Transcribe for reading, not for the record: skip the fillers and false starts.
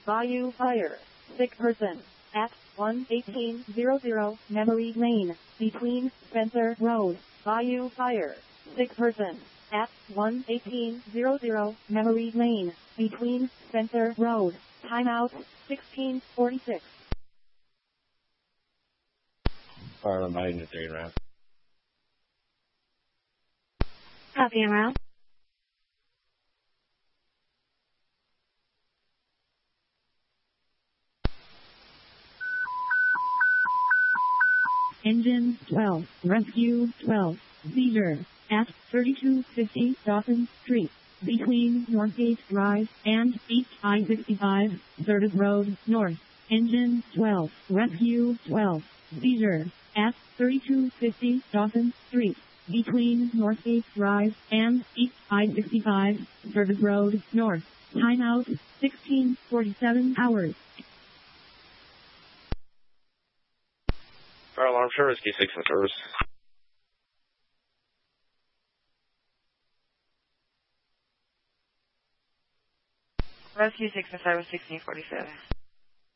Bayou Fire. Sick person. At 11800 Memory Lane. Between Spencer Road. Bayou Fire. Sick person. At 11800 Memory Lane. Between Spencer Road. Timeout 1646. Fire on behind the 3 round. Copy en route. Engine 12, Rescue 12, Seizure, at 3250 Dawson Street, between Northgate Drive and East I-65, Service Road, North. Engine 12, Rescue 12, Seizure, at 3250 Dawson Street, between Northgate Drive and East I-65, Service Road, North. Timeout, 1647 hours. Fire alarm service, Key 6 in service. Rescue 6 in service 1647.